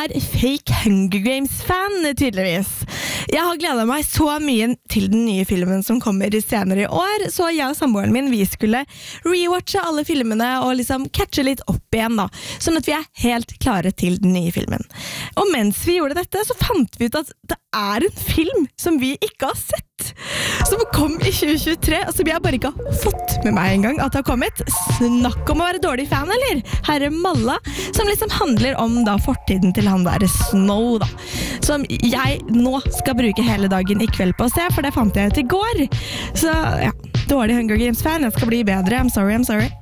fake Hunger Games-fan, tydeligvis. Jeg har gledet meg så mye til den nye filmen som kommer senere i år, så jeg og samboeren min, vi skulle rewatche alle filmene og liksom catche litt opp igjen da, sånn at vi helt klare til den nye filmen. Og mens vi gjorde dette, så fant vi ut at det en film som vi ikke har sett, som kom i 2023, og som jeg bare ikke har fått med meg en gang at det har kommet. Snakk om å være dårlig fan, eller? Herre Malla, som liksom handler om da fortiden til han der Snow da, som jeg nå skal bruke hele dagen i kveld på å se, for det fant jeg ut i går. Så ja, dårlig Hunger Games-fan, jeg skal bli bedre, I'm sorry.